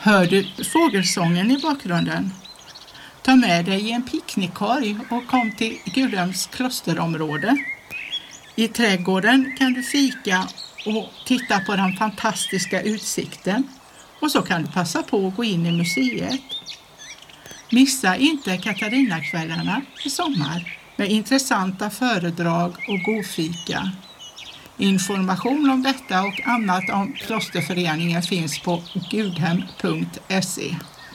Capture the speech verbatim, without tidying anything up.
Hör du fågelsången i bakgrunden? Ta med dig en picknickkorg och kom till Gudhems klosterområde. I trädgården kan du fika och titta på den fantastiska utsikten. Och så kan du passa på att gå in i museet. Missa inte Katarinakvällarna i sommar med intressanta föredrag och god fika. Information om detta och annat om klosterföreningen finns på gudhem punkt se.